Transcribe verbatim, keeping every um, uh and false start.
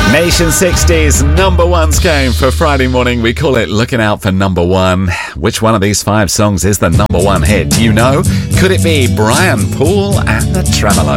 Nation sixties number ones game for Friday morning. We call it Looking Out for Number One. Which one of these five songs is the number one hit? Do you know? Could it be Brian Poole and the Tremolos?